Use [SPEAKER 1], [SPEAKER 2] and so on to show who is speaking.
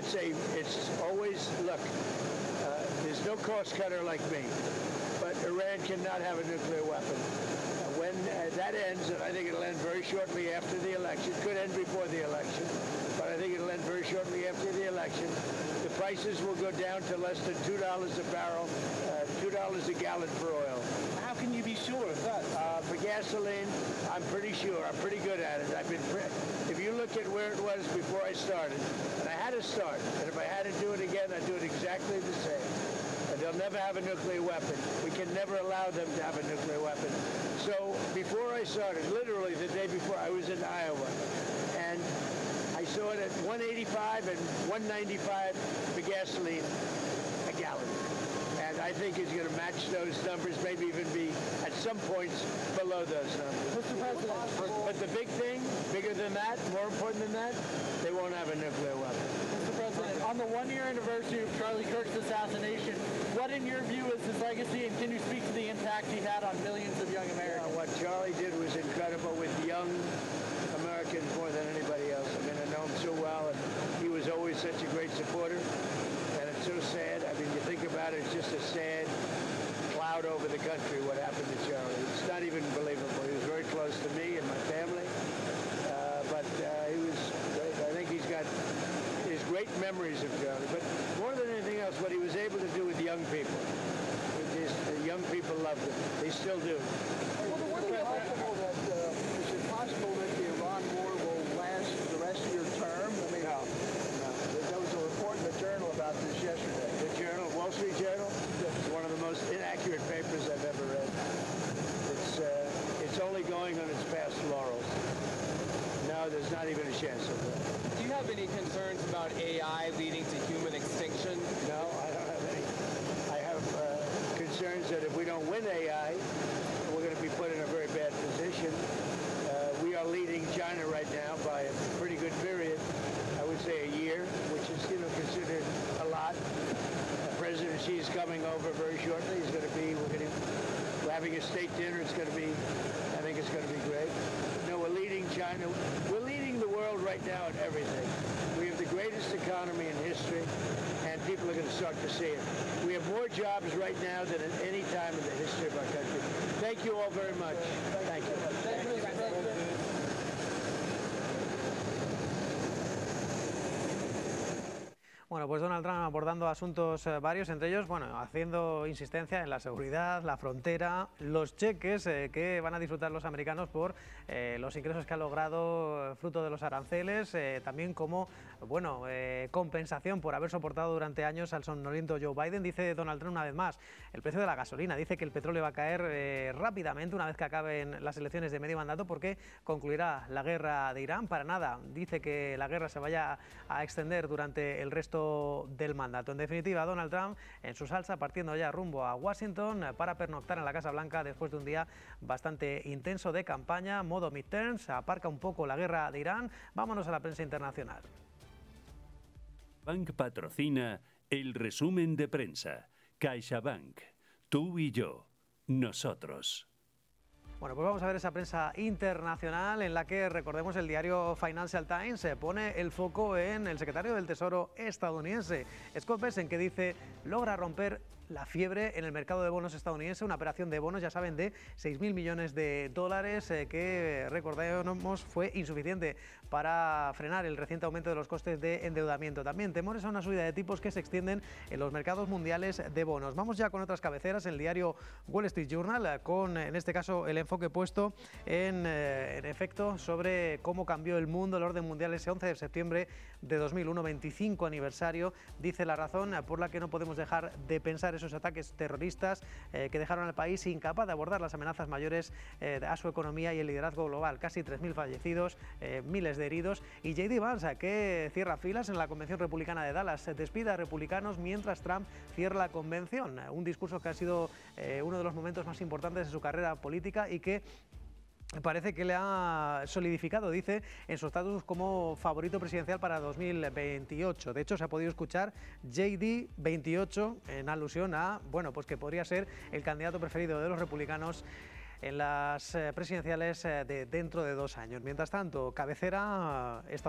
[SPEAKER 1] it's always, look, there's no cost cutter like me, but Iran cannot have a nuclear weapon. When that ends, and I think it'll end very shortly after the election, could end before the election, but I think it'll end very shortly after the election, the prices will go down to less than $2 a barrel, $2 a gallon for oil.
[SPEAKER 2] How can you be sure of that?
[SPEAKER 1] For gasoline, I'm pretty sure. I'm pretty good at it. If you look at where it was before I started, and I had to start, and if I had to do it again, I'd do it exactly the same. And they'll never have a nuclear weapon. We can never allow them to have a nuclear weapon. So before I started, literally the day before, I was in Iowa, and I saw it at $1.85 and $1.95 for gasoline a gallon. And I think it's going to match those numbers, maybe even be at some points below those numbers.
[SPEAKER 2] Mr. President,
[SPEAKER 1] but the big thing, bigger than that, more important than that, they won't have a nuclear weapon.
[SPEAKER 2] Mr. President, on the one-year anniversary of Charlie Kirk's assassination, what in your view is his legacy, and can you speak to the impact he had on millions of young Americans?
[SPEAKER 1] What Charlie did was incredible with young Americans more than anybody else. I mean, I know him so well, and he was always such a great supporter. And it's so sad. I mean, you think about it, it's just a sad cloud over the country what happened to Charlie. It's not even believable. He was very close to me and my family, but he was great. I think he's got his great memories of Charlie. But more than anything else, what he was able to do with young people. The young people loved him. They still do.
[SPEAKER 2] Well, the one thing possible that is it possible that the Iran war will last the rest of your term? I mean,
[SPEAKER 1] No.
[SPEAKER 2] There was a report in the Journal about this yesterday.
[SPEAKER 1] The Journal, Wall Street Journal, it's one of the most inaccurate papers I've ever read. It's only going on its past laurels. No, there's not even a chance of that.
[SPEAKER 3] Do you have any concerns about AI leading to human extinction?
[SPEAKER 1] No, I don't have any. I have concerns that if we don't win AI, we're going to be put in a very bad position. We are leading China right now by a pretty good period. I would say a year, which is, considered a lot. President Xi is coming over very shortly. We're having a state dinner. I think it's going to be great. No, we're leading China. We're leading the world right now in everything. We have the greatest economy in history, and people are going to start to see it. We have more jobs right now than at any time in the history of our country. Thank you all very much. Thank you.
[SPEAKER 2] Thank you, Mr. President.
[SPEAKER 4] Bueno, pues Donald Trump abordando asuntos varios, entre ellos, bueno, haciendo insistencia en la seguridad, la frontera, los cheques que van a disfrutar los americanos por los ingresos que ha logrado fruto de los aranceles, también como, bueno, compensación por haber soportado durante años al somnoliento Joe Biden. Dice Donald Trump una vez más el precio de la gasolina, dice que el petróleo va a caer rápidamente una vez que acaben las elecciones de medio mandato porque concluirá la guerra de Irán. Para nada dice que la guerra se vaya a extender durante el resto del mandato. En definitiva, Donald Trump en su salsa, partiendo ya rumbo a Washington para pernoctar en la Casa Blanca después de un día bastante intenso de campaña, modo midterms, aparca un poco la guerra de Irán. Vámonos a la prensa internacional.
[SPEAKER 5] Bank patrocina el resumen de prensa. CaixaBank, tú y yo, nosotros.
[SPEAKER 4] Bueno, pues vamos a ver esa prensa internacional en la que, recordemos, el diario Financial Times pone el foco en el secretario del Tesoro estadounidense, Scott Bessent, que dice logra romper la fiebre en el mercado de bonos estadounidense, una operación de bonos, ya saben, de 6.000 millones de dólares que, recordemos, fue insuficiente para frenar el reciente aumento de los costes de endeudamiento. También temores a una subida de tipos que se extienden en los mercados mundiales de bonos. Vamos ya con otras cabeceras, el diario Wall Street Journal, con, en este caso, el enfoque puesto en efecto, sobre cómo cambió el mundo, el orden mundial ese 11 de septiembre de 2001, 25 aniversario. Dice la razón por la que no podemos dejar de pensar esos ataques terroristas que dejaron al país incapaz de abordar las amenazas mayores a su economía y el liderazgo global. Casi 3.000 fallecidos, miles de heridos. Y J.D. Vance, que cierra filas en la Convención Republicana de Dallas, despide a republicanos mientras Trump cierra la convención. Un discurso que ha sido uno de los momentos más importantes de su carrera política y que parece que le ha solidificado, dice, en su estatus como favorito presidencial para 2028. De hecho, se ha podido escuchar JD 28 en alusión a, bueno, pues que podría ser el candidato preferido de los republicanos en las presidenciales de dentro de 2 años. Mientras tanto, cabecera